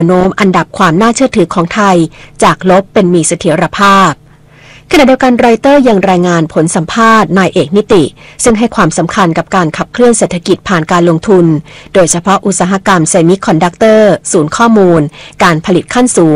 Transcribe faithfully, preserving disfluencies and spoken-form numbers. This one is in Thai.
โน้มอันดับความน่าเชื่อถือของไทยจากลบเป็นมีเสถียรภาพขณะเดียวกันรอยเตอร์ยังรายงานผลสัมภาษณ์นายเอกนิติซึ่งให้ความสำคัญกับการขับเคลื่อนเศรษฐกิจผ่านการลงทุนโดยเฉพาะอุตสาหกรรมเซมิคอนดักเตอร์ศูนย์ข้อมูลการผลิตขั้นสูง